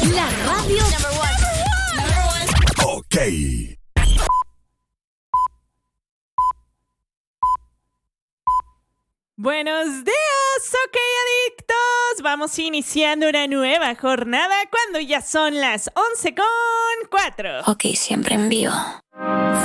La radio Number one. Ok. Buenos días, ok adictos. Vamos iniciando una nueva jornada cuando ya son las 11:04. Ok, siempre en vivo.